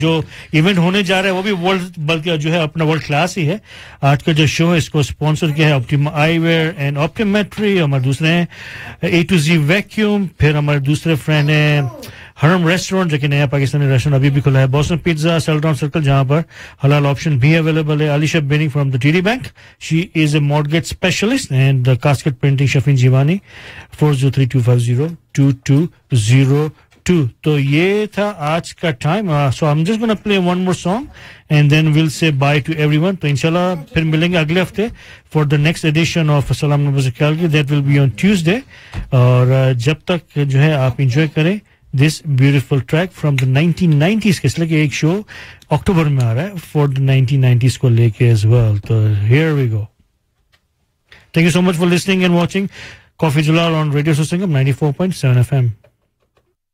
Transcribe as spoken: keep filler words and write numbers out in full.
जो इवेंट होने जा रहा है वो भी वर्ल्ड बल्कि जो है अपना वर्ल्ड क्लास ही है. आज का जो शो है इसको स्पॉन्सर किया है ऑप्टिमा आईवेयर एंड ऑप्टोमेट्री. हमारे दूसरे हैं ए टू जी वैक्यूम. फिर हमारे दूसरे फ्रेंड हैं हरम रेस्टोरेंट जो कि नया पाकिस्तानी रेस्टोरेंट अभी भी खुला है. बॉस्टन पिज्जा सेल्टाउन सर्कल जहां पर हलाल ऑप्शन भी अवेलेबल है. Alisha benign from the TD bank. She is a mortgage specialist and casket printing Sherfane Jiwani four zero three to five zero to to zero to. तो ये था आज का time. So I am just gonna play one more song and then will say by two everyone. तो इंशाल्लाह फिर मिलेंगे अगले हफ्ते for the next addition of सलाम नवाज़ Calgary. That will be on Tuesday. और जब तक जो है आप एंजॉय करें this beautiful track from the nineteen nineties के. इसलिए कि एक शो अक्टूबर में आ रहा है फॉर द नाइनटीन नाइंटीज़ को लेके एज वेल. तो here we go. Thank you so much for listening and watching coffee Jalal on radio सुसंगम ninety four point seven F M.